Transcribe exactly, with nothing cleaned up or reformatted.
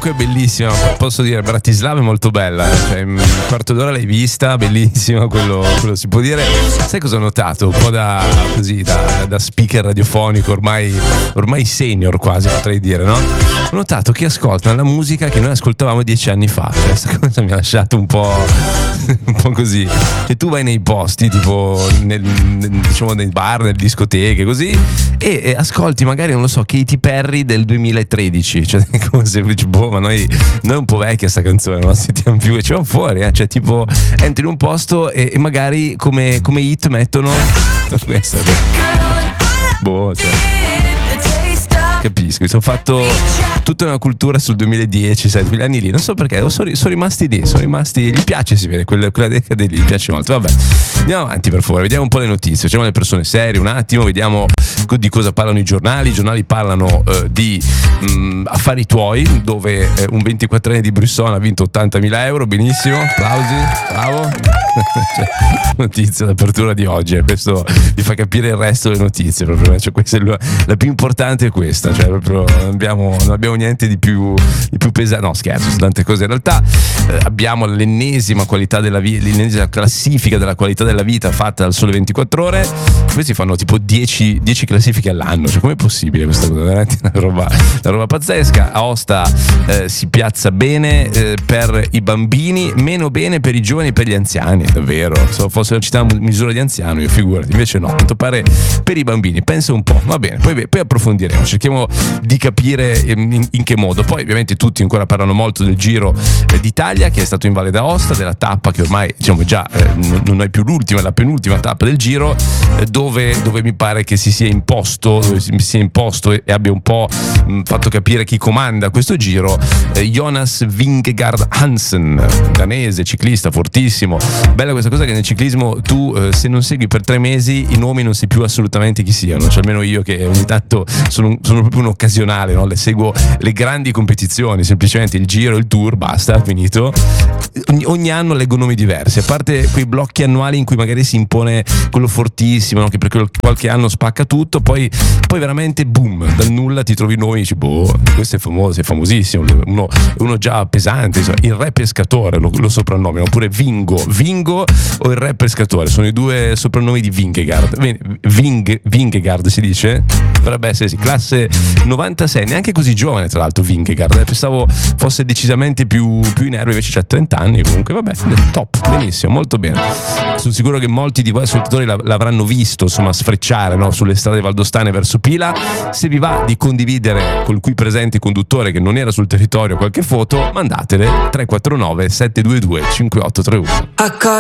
comunque è bellissima, posso dire, Bratislava è molto bella, cioè, in un quarto d'ora l'hai vista, bellissima, quello, quello si può dire. Sai cosa ho notato? Un po' da così, da, da speaker radiofonico, ormai, ormai senior quasi potrei dire, no? Ho notato che ascoltano la musica che noi ascoltavamo dieci anni fa. Cioè, questa cosa mi ha lasciato un po', un po' così. Che tu vai nei posti, tipo nel, nel, diciamo nei bar, nelle discoteche, così, e, e ascolti magari, non lo so, Katy Perry del duemilatredici. Cioè, come se dici, boh, ma noi, noi è un po' vecchia sta canzone, non la sentiamo più, e ci vanno fuori, eh? Cioè, tipo, entri in un posto e, e magari come, come hit mettono questa. Boh, cioè. Capisco, mi sono fatto tutta una cultura sul duemiladieci, sai, quegli anni lì, non so perché, sono, sono rimasti lì, sono rimasti, gli piace, si vede, quella, quella decade lì, gli piace molto. Vabbè, andiamo avanti per favore, vediamo un po' le notizie, facciamo le persone serie un attimo, vediamo di cosa parlano i giornali. I giornali parlano eh, di mh, affari tuoi, dove eh, un ventiquattrenne di Brisson ha vinto ottantamila euro, benissimo, applausi, bravo. Cioè, notizia d'apertura di oggi, eh, questo vi fa capire il resto delle notizie, proprio, cioè, questa è la, la più importante è questa, cioè proprio non abbiamo, non abbiamo niente di più, di più pesante, no scherzo, sono tante cose in realtà. Eh, abbiamo l'ennesima qualità della vita, l'ennesima classifica della qualità della vita fatta dal Sole ventiquattro Ore. Questi fanno tipo dieci classifiche all'anno, cioè com'è possibile questa cosa? Veramente una roba, una roba pazzesca. Aosta eh, si piazza bene eh, per i bambini, meno bene per i giovani e per gli anziani, davvero. Se fosse una città a misura di anziano, io figurati, invece no, a quanto pare per i bambini, pensa un po', va bene, poi, poi approfondiremo, cerchiamo di capire in, in che modo. Poi ovviamente tutti ancora parlano molto del Giro eh, d'Italia, che è stato in Valle d'Aosta, della tappa che ormai diciamo già eh, non è più l'ultima, è la penultima tappa del Giro, eh, dove, dove mi pare che si sia imposto, dove si sia imposto e, e abbia un po' mh, fatto capire chi comanda questo Giro, eh, Jonas Vingegaard Hansen, danese, ciclista fortissimo. Bella questa cosa che nel ciclismo tu eh, se non segui per tre mesi i nomi non sai più assolutamente chi siano, cioè almeno io che ogni tanto sono, sono proprio un occasionale, no? Le seguo le grandi competizioni, semplicemente il Giro, il Tour, basta, finito. Ogni, ogni anno leggo nomi diversi, a parte quei blocchi annuali in cui magari si impone quello fortissimo, no? Che per qualche anno spacca tutto, poi, poi veramente boom, dal nulla ti trovi noi e dici boh, questo è famoso, è famosissimo, uno, uno già pesante, insomma, il re pescatore lo, lo soprannome, oppure Vingo, Vingo o il re pescatore, sono i due soprannomi di Vingegaard. Ving, Vingegaard si dice? Dovrebbe essere sì, classe novantasei, neanche così giovane tra l'altro Vingegaard, pensavo fosse decisamente più, più in erba, invece c'ha trenta anni, comunque vabbè, top, benissimo, molto bene. Sono sicuro che molti di voi ascoltatori l'avranno visto, insomma, sfrecciare, no? Sulle strade valdostane verso Pila. Se vi va di condividere col qui presente conduttore che non era sul territorio qualche foto, mandatele tre quattro nove sette due due cinque otto tre uno.